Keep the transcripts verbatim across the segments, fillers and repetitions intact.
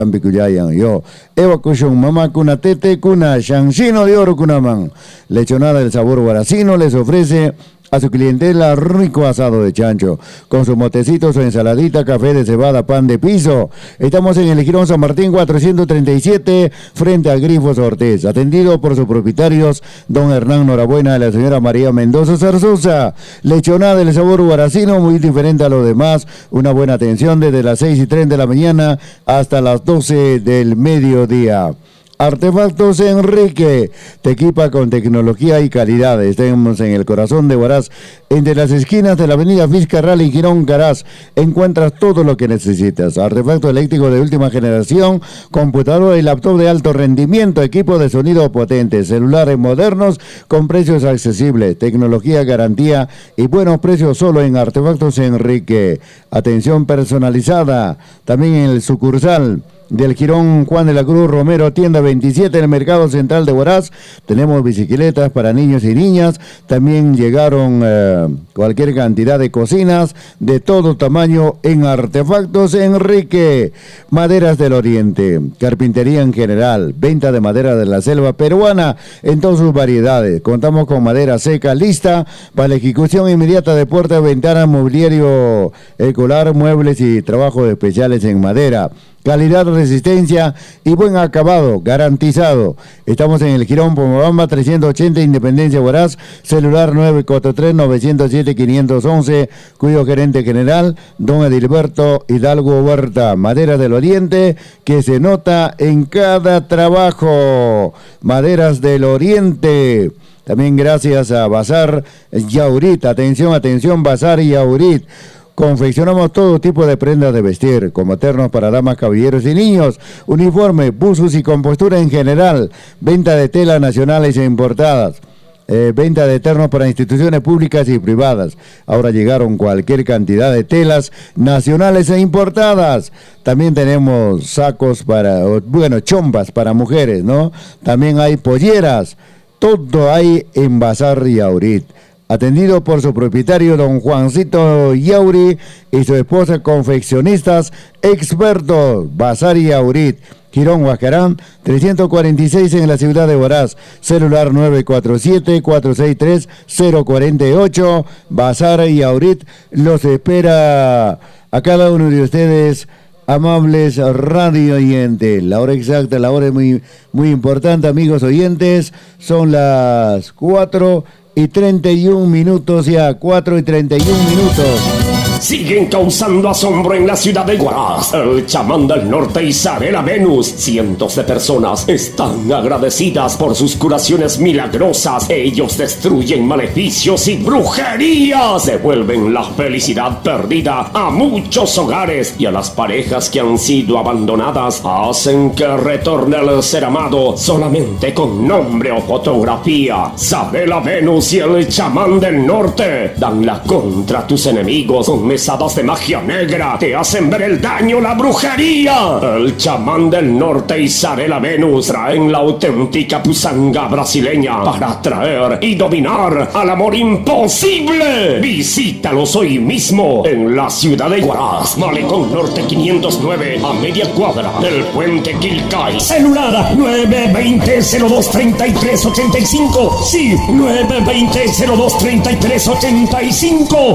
Ambikuyayan yo. Eva Kushon, mamá kuna tete kuna, shanshino de oro kunaman. Lechonada del sabor guaracino les ofrece a su clientela rico asado de chancho, con sus motecitos o ensaladita, café de cebada, pan de piso. Estamos en el Girón San Martín cuatrocientos treinta y siete, frente al Grifos Ortiz, atendido por sus propietarios, don Hernán Norabuena y la señora María Mendoza Zarzosa. Lechonada del sabor guaracino, muy diferente a lo demás, una buena atención desde las seis y treinta de la mañana hasta las doce del mediodía. Artefactos Enrique, te equipa con tecnología y calidad. Estamos en el corazón de Huaraz, entre las esquinas de la avenida Vizcarral y Girón Caraz. Encuentras todo lo que necesitas. Artefacto eléctrico de última generación, computadora y laptop de alto rendimiento, equipo de sonido potente, celulares modernos con precios accesibles, tecnología, garantía y buenos precios solo en Artefactos Enrique. Atención personalizada, también en el sucursal del Girón Juan de la Cruz Romero, tienda veintisiete en el Mercado Central de Huaraz. Tenemos bicicletas para niños y niñas. También llegaron eh, cualquier cantidad de cocinas de todo tamaño en Artefactos Enrique. Maderas del Oriente, carpintería en general, venta de madera de la selva peruana en todas sus variedades. Contamos con madera seca lista para la ejecución inmediata de puertas, ventanas, mobiliario escolar, muebles y trabajos especiales en madera. Calidad, resistencia y buen acabado, garantizado. Estamos en el Girón Pomobamba trescientos ochenta, Independencia Huaraz, celular nueve cuatro tres, nueve cero siete, cinco uno uno, cuyo gerente general, don Edilberto Hidalgo Huerta. Maderas del Oriente, que se nota en cada trabajo. Maderas del Oriente. También gracias a Bazar Yaurit. Atención, atención, Bazar Yaurit. Confeccionamos todo tipo de prendas de vestir, como ternos para damas, caballeros y niños, uniforme, buzos y compostura en general, venta de telas nacionales e importadas, eh, venta de ternos para instituciones públicas y privadas. Ahora llegaron cualquier cantidad de telas nacionales e importadas. También tenemos sacos para, bueno, chompas para mujeres, ¿no? También hay polleras, todo hay en Bazar Yaurit. Atendido por su propietario, don Juancito Yauri, y su esposa, confeccionistas expertos. Bazar Yaurit, Girón Huascarán, trescientos cuarenta y seis en la ciudad de Huaraz. Celular nueve cuatro siete, cuatro seis tres, cero cuatro ocho. Bazar Yaurit los espera a cada uno de ustedes, amables radio oyentes. La hora exacta, la hora es muy, muy importante, amigos oyentes. Son las cuatro y treinta y un minutos ya, cuatro y treinta y un minutos. Siguen causando asombro en la ciudad de Huaraz. El chamán del norte Isabela Venus. Cientos de personas están agradecidas por sus curaciones milagrosas. Ellos destruyen maleficios y brujerías. Devuelven la felicidad perdida a muchos hogares, y a las parejas que han sido abandonadas hacen que retorne al ser amado solamente con nombre o fotografía. Isabela Venus y el chamán del norte dan la contra tus enemigos con mesadas de magia negra. Te hacen ver el daño, la brujería. El chamán del norte y Isabela Venus traen la auténtica pusanga brasileña para atraer y dominar al amor imposible. Visítalos hoy mismo en la ciudad de Huaraz, Malecón Norte quinientos nueve, a media cuadra del puente Quilcay. Celular nueve veinte, cero dos treinta y tres ochenta y cinco. Sí, nueve veinte, cero dos treinta y tres ochenta y cinco.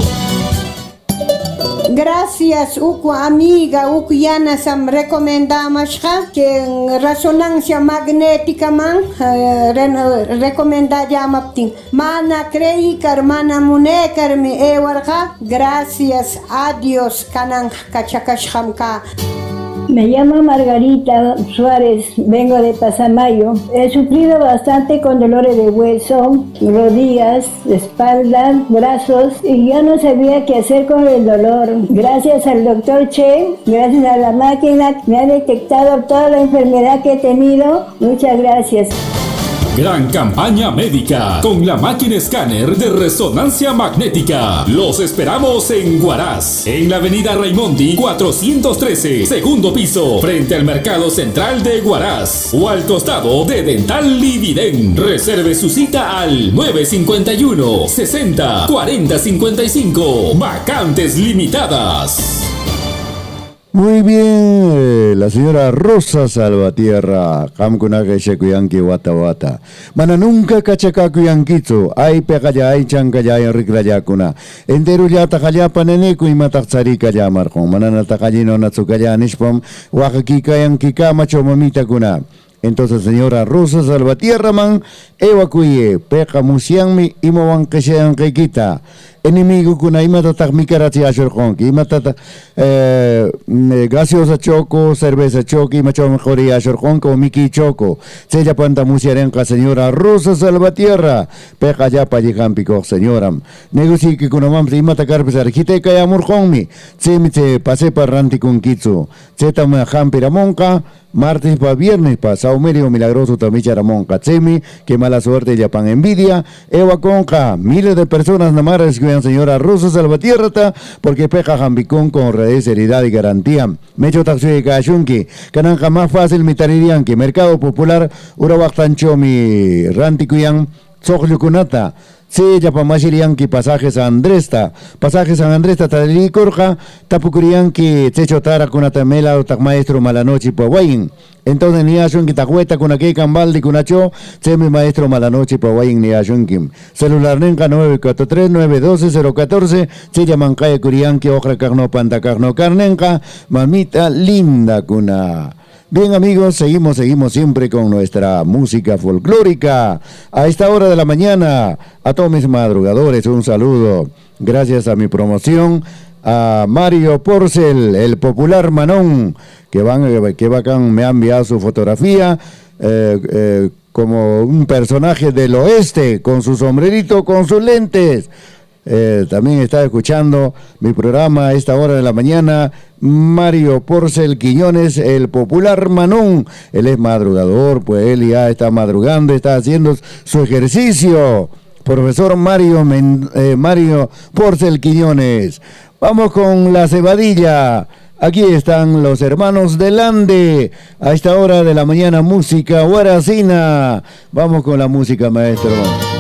Gracias, uku amiga, uku yana sam recomendamos que en resonancia magnética man uh, recomenda llamapting. Mana crei karmana mune karmi ewarga. Gracias a Dios kanang kachakashamka. Me llamo Margarita Suárez, vengo de Pasamayo. He sufrido bastante con dolores de hueso, rodillas, espalda, brazos, y ya no sabía qué hacer con el dolor. Gracias al doctor Che, gracias a la máquina, me ha detectado toda la enfermedad que he tenido. Muchas gracias. Gran campaña médica con la máquina escáner de resonancia magnética. Los esperamos en Huaraz, en la avenida Raimondi cuatrocientos trece, segundo piso, frente al Mercado Central de Huaraz, o al costado de Dental Lividen. Reserve su cita al nueve cinco uno, sesenta, cuarenta cincuenta y cinco. Vacantes limitadas. Muy bien, eh, la señora Rosa Salvatierra, Kamkunaka Shekuyanki Wata Wata. Mana nunca Kachakakuyankitsu, ay pekaya, ay chankaya, ay riklayakuna. Entero ya takayapa neneku y mataksari kaya markon. Mana natakayino natsukaya nishpom, wakakika yankika macho mamita kuna. Entonces, señora Rosa Salvatierra man, evacuye, peca musianmi, imowan que sean que quita. Enemigo kuna imata tak mikarati ashorkonki, imata eh, gaseosa choco, cerveza choco, macho mejor y ashorkonko, o miki choco. Se ya panta musiarenka, señora Rosa Salvatierra, peca ya pa yikampico, señora. Negoci que kuna mam, imata carpesar, quite kaya murkonmi, se mi se pase para ranti con kitsu, se tama jampira monka. Martes para viernes para Saumerio Milagroso Tamichara Monca Tsemi, que mala suerte ya pan envidia, Eva Conca, miles de personas namaras que señora Rosa Salvatierra, porque peja jambicón con redes, seriedad y garantía. Mecho taxi de Kashunki, cananja más fácil mitarirían que Mercado Popular, Urabactancho mi Ranticuyan, Sochlucunata. Sí, ya pa mashirianki pasajes a Andresta, pasajes a Andresta Tadiri Corja, Tapukurianki, Techo Tara con Atamela, Tak Maestro Malanoche Pawain. Entonces ni ashun que tacueta con aquel cambaldi con acho, Semi Maestro Malanoche Pawain ni ashunkim. Celular nenca nueve cuatro tres nueve uno dos cero uno cuatro, se llaman Calle Curianki, Ojra Carno Panta Carno Carnenca, mamita linda cuna. Bien amigos, seguimos, seguimos siempre con nuestra música folclórica. A esta hora de la mañana, a todos mis madrugadores, un saludo. Gracias a mi promoción, a Mario Porcel, el popular Manón, que, van, que bacán me ha enviado su fotografía, eh, eh, como un personaje del oeste, con su sombrerito, con sus lentes. Eh, también está escuchando mi programa a esta hora de la mañana, Mario Porcel Quiñones, el popular Manón. Él es madrugador, pues él ya está madrugando, está haciendo su ejercicio. Profesor Mario, Men, eh, Mario Porcel Quiñones. Vamos con la cebadilla. Aquí están los hermanos del Ande. A esta hora de la mañana, música guaracina. Vamos con la música, maestro.